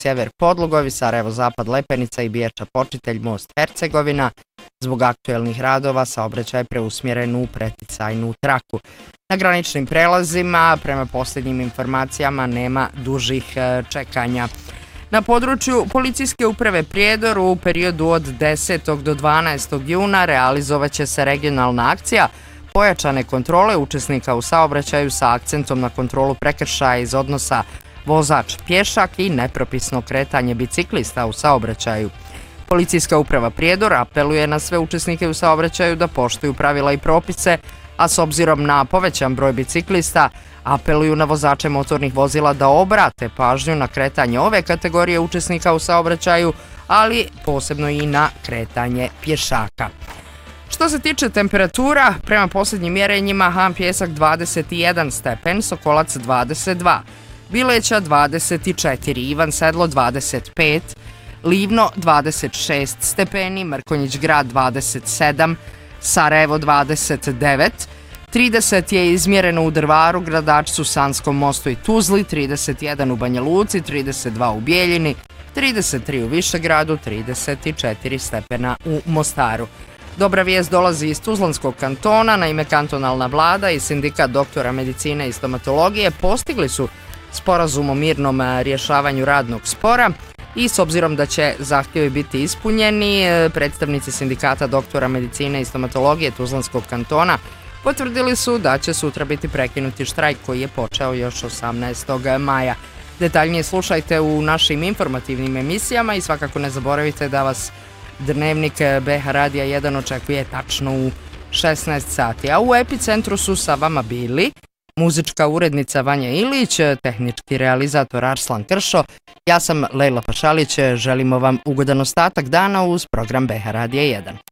sjever Podlugovi, Sarajevo Zapad Lepenica i Biječa Počitelj most Hercegovina. Zbog aktuelnih radova saobraćaj je preusmjeren u preticajnu traku. Na graničnim prelazima, prema posljednjim informacijama, nema dužih čekanja. Na području policijske uprave Prijedor u periodu od 10. do 12. juna realizovat će se regionalna akcija pojačane kontrole učesnika u saobraćaju sa akcentom na kontrolu prekršaja iz odnosa vozač-pješak i nepropisno kretanje biciklista u saobraćaju. Policijska uprava Prijedor apeluje na sve učesnike u saobraćaju da poštuju pravila i propise, a s obzirom na povećan broj biciklista, apeluju na vozače motornih vozila da obrate pažnju na kretanje ove kategorije učesnika u saobraćaju, ali posebno i na kretanje pješaka. Što se tiče temperatura, prema posljednjim mjerenjima Han Pjesak 21 stepen, Sokolac 22, Bileća 24, Ivan Sedlo 25, Livno 26 stepeni, Mrkonjić Grad 27, Sarajevo 29, 30 je izmjereno u Drvaru, Gradačcu, Sanskom mostu i Tuzli, 31 u Banja Luci, 32 u Bijeljini, 33 u Višegradu, 34 stepena u Mostaru. Dobra vijest dolazi iz Tuzlanskog kantona, naime kantonalna vlada i sindikat doktora medicine i stomatologije postigli su sporazum o mirnom rješavanju radnog spora i s obzirom da će zahtjevi biti ispunjeni, predstavnici sindikata doktora medicine i stomatologije Tuzlanskog kantona potvrdili su da će sutra biti prekinuti štrajk koji je počeo još 18. maja. Detaljnije slušajte u našim informativnim emisijama i svakako ne zaboravite da vas Dnevnik BH Radija 1 očekuje tačno u 16 sati. A u epicentru su sa vama bili muzička urednica Vanja Ilić, tehnički realizator Arslan Kršo. Ja sam Lejla Pašalić, želimo vam ugodan ostatak dana uz program BH Radija 1.